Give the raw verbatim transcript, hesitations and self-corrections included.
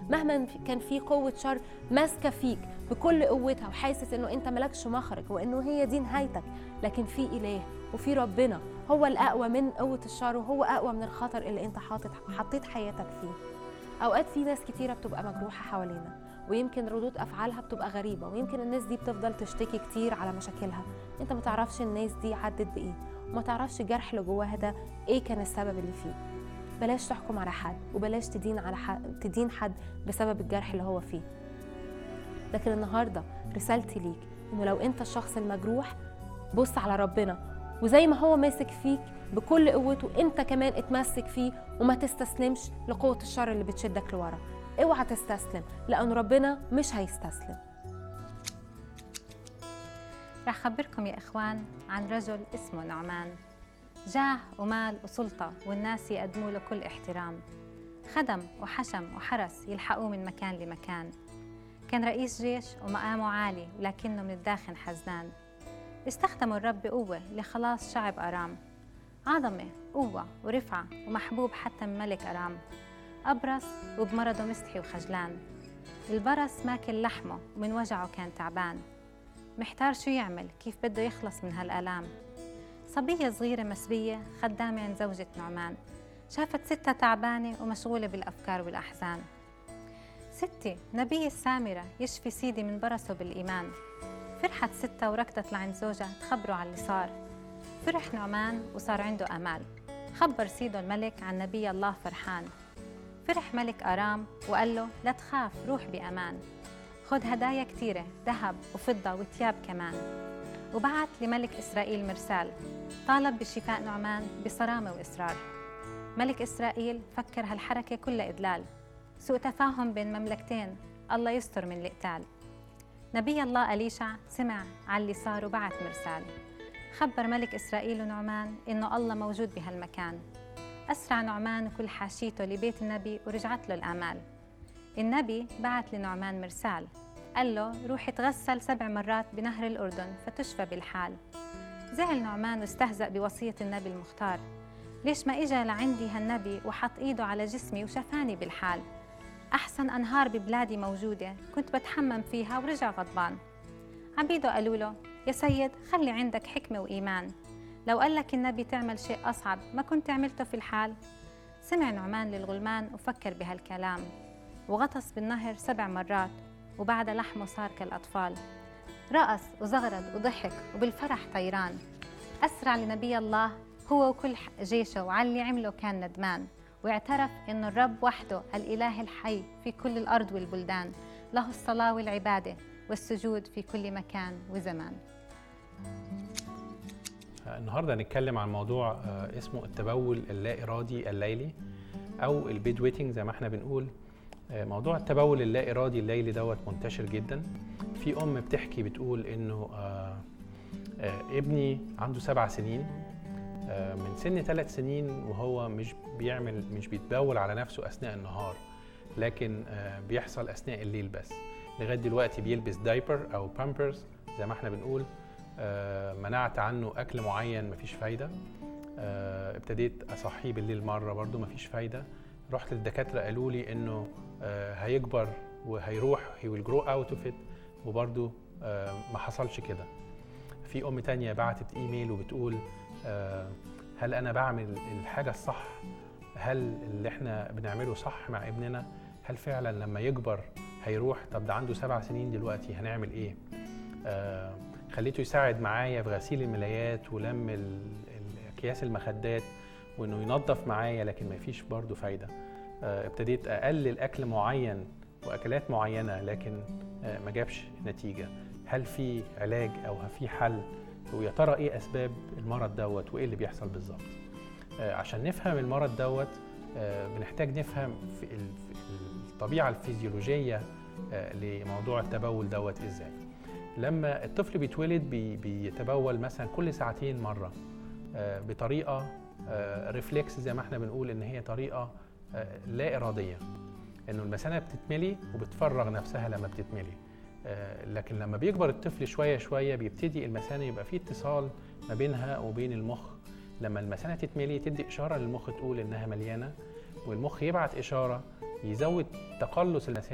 مهما كان في قوة شر ماسكة فيك بكل قوتها وحاسس انه انت ملكش مخرج وانه هي دي نهايتك، لكن في إله وفي ربنا هو الأقوى من قوة الشر، وهو أقوى من الخطر اللي انت حاطط حطيت حياتك فيه. أوقات في ناس كتيرة بتبقى مجروحة حوالينا، ويمكن ردود أفعالها بتبقى غريبة، ويمكن الناس دي بتفضل تشتكي كتير على مشاكلها. انت ما تعرفش الناس دي عدت بإيه، وما تعرفش الجرح اللي جواها ده ايه كان السبب اللي فيه. بلاش تحكم على حد، وبلاش تدين على حد تدين حد بسبب الجرح اللي هو فيه. لكن النهارده رسالتي ليك انه لو انت الشخص المجروح، بص على ربنا، وزي ما هو ماسك فيك بكل قوته انت كمان اتمسك فيه، وما تستسلمش لقوة الشر اللي بتشدك لورا. اوعى تستسلم، لأن ربنا مش هيستسلم. رح خبركم يا إخوان عن رجل اسمه نعمان، جاه ومال وسلطة والناس يقدموا له كل احترام، خدم وحشم وحرس يلحقوه من مكان لمكان. كان رئيس جيش ومقامه عالي ولكنه من الداخل حزنان. استخدموا الرب بقوة لخلاص شعب أرام، عظمة قوة ورفعة ومحبوب حتى من ملك أرام. أبرص وبمرضه مستحي وخجلان، البرص ماكل لحمه ومن وجعه كان تعبان، محتار شو يعمل كيف بده يخلص من هالآلام. صبية صغيرة مسبية خدامة عند زوجة نعمان، شافت ستها تعبانة ومشغولة بالأفكار والأحزان. ستي نبي السامرة يشفي سيدي من برصه بالإيمان. فرحت ستها وركضت لعند زوجها تخبره على اللي صار. فرح نعمان وصار عنده أمال، خبر سيده الملك عن نبي الله فرحان. فرح ملك أرام وقال له لا تخاف، روح بأمان، خد هدايا كتيرة ذهب وفضة وثياب كمان. وبعت لملك إسرائيل مرسال طالب بشفاء نعمان بصرامة وإصرار. ملك إسرائيل فكر هالحركة كلها إدلال، سوء تفاهم بين مملكتين، الله يستر من القتال. نبي الله أليشع سمع على اللي صار وبعت مرسال، خبر ملك إسرائيل ونعمان إنه الله موجود بهالمكان. أسرع نعمان وكل حاشيته لبيت النبي ورجعت له الآمال. النبي بعت لنعمان مرسال قال له روح تغسل سبع مرات بنهر الأردن فتشفى بالحال. زعل نعمان واستهزأ بوصية النبي المختار، ليش ما إجا لعندي هالنبي وحط إيده على جسمي وشفاني بالحال؟ أحسن أنهار ببلادي موجودة كنت بتحمم فيها ورجع غضبان. عبيده قالوا له يا سيد خلي عندك حكمة وإيمان، لو قال لك النبي تعمل شيء أصعب ما كنت عملته في الحال. سمع نعمان للغلمان وفكر بهالكلام، وغطس بالنهر سبع مرات وبعد لحمه صار كالأطفال. رقص وزغرد وضحك وبالفرح طيران. أسرع لنبي الله هو وكل جيشه وعلى اللي عمله كان ندمان، واعترف إنه الرب وحده الإله الحي في كل الأرض والبلدان، له الصلاة والعبادة والسجود في كل مكان وزمان. النهارده هنتكلم عن موضوع اسمه التبول اللا إرادي الليلي أو البيد ويتنج زي ما احنا بنقول. موضوع التبول اللا إرادي الليلي دوت منتشر جدا. في أم بتحكي بتقول إنه آآ آآ ابني عنده سبع سنين، من سن ثلاث سنين وهو مش بيعمل مش بيتبول على نفسه أثناء النهار، لكن بيحصل أثناء الليل بس. لغاية دلوقتي بيلبس دايبر أو بامبرز زي ما احنا بنقول. منعت عنه أكل معين مفيش فايدة. ابتديت أصحيه بالليل مرة برضو مفيش فايدة. رحت للدكاترة قالوا لي إنه هيكبر وهيروح he will grow out of it، وبرضو ما حصلش كده. في أم تانية بعتت إيميل وبتقول هل أنا بعمل الحاجة الصح؟ هل اللي احنا بنعمله صح مع ابننا؟ هل فعلا لما يكبر هيروح؟ طب ده عنده سبع سنين دلوقتي هنعمل ايه؟ آه خليته يساعد معايا في غسيل الملايات ولم اكياس المخدات وانه ينظف معايا، لكن ما فيش برضه فايده. آه ابتديت اقلل اكل معين واكلات معينه، لكن آه ما جابش نتيجه. هل في علاج او في حل؟ ويا ترى ايه اسباب المرض دوت وايه اللي بيحصل بالظبط؟ آه عشان نفهم المرض دوت آه بنحتاج نفهم في الطبيعه الفيزيولوجيه آه لموضوع التبول دوت ازاي. لما الطفل بيتولد بي بيتبول مثلا كل ساعتين مره آه بطريقه آه ريفلكس زي ما احنا بنقول ان هي طريقه آه لا اراديه، انه المثانه بتتملي وبتفرغ نفسها لما بتتملي. آه لكن لما بيكبر الطفل شويه شويه بيبتدي المثانه يبقى فيه اتصال ما بينها وبين المخ. لما المثانه تتملي تدي اشاره للمخ تقول انها مليانه، والمخ يبعت اشاره يزود تقلص المسام